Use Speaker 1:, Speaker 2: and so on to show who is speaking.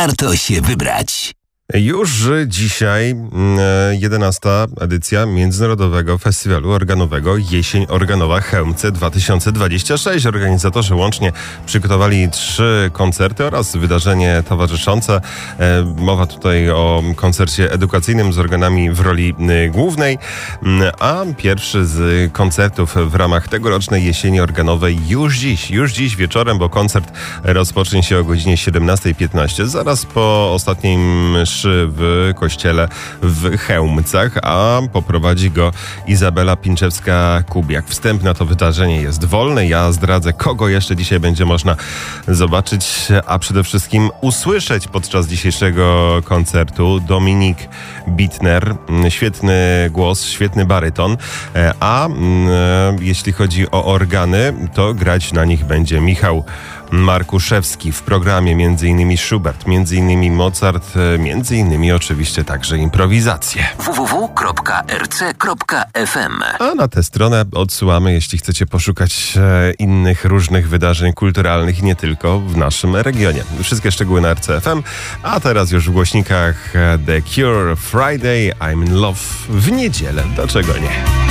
Speaker 1: warto się wybrać.
Speaker 2: Już dzisiaj 11. edycja Międzynarodowego Festiwalu Organowego Jesień Organowa Chełmce 2026. Organizatorzy łącznie przygotowali 3 koncerty oraz wydarzenie towarzyszące. Mowa tutaj o koncercie edukacyjnym z organami w roli głównej, a pierwszy z koncertów w ramach tegorocznej Jesieni Organowej już dziś wieczorem, bo koncert rozpocznie się o godzinie 17:15, zaraz po ostatniej mszy w kościele w Chełmcach, a poprowadzi go Izabela Pinczewska-Kubiak. Wstęp na to wydarzenie jest wolny. Ja zdradzę, kogo jeszcze dzisiaj będzie można zobaczyć, a przede wszystkim usłyszeć podczas dzisiejszego koncertu. Dominik Bittner, świetny głos, świetny baryton, a jeśli chodzi o organy, to grać na nich będzie Michał Markuszewski. W programie m.in. Schubert, m.in. Mozart, m.in. oczywiście także improwizacje.
Speaker 1: www.rc.fm.
Speaker 2: A na tę stronę odsyłamy, jeśli chcecie poszukać innych różnych wydarzeń kulturalnych i nie tylko w naszym regionie. Wszystkie szczegóły na RC.fm, a teraz już w głośnikach The Cure, Friday, I'm in Love w niedzielę. Dlaczego nie?